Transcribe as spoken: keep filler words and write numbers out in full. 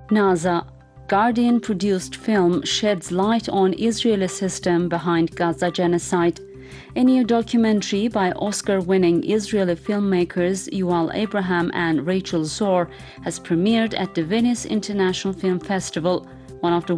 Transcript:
NASA. Guardian-produced film sheds light on Israeli system behind Gaza genocide. A new documentary by Oscar-winning Israeli filmmakers Yuval Abraham and Rachel Zor has premiered at the Venice International Film Festival, one of the